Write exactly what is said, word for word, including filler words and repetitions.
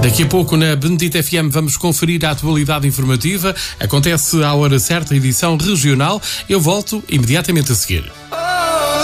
Daqui a pouco na Benedita F M vamos conferir a atualidade informativa. Acontece à hora certa, edição regional. Eu volto imediatamente a seguir.